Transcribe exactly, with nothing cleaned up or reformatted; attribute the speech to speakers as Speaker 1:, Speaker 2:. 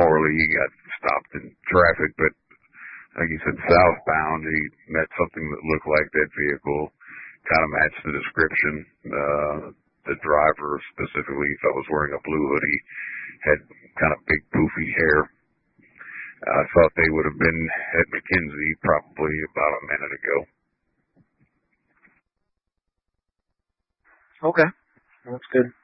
Speaker 1: poorly. He got stopped in traffic, but like he said, southbound, he met something that looked like that vehicle, kind of matched the description. Uh, the driver specifically, he thought was wearing a blue hoodie, had kind of big poofy hair. I uh, thought they would have been at McKenzie probably about a minute ago.
Speaker 2: Okay, that's good.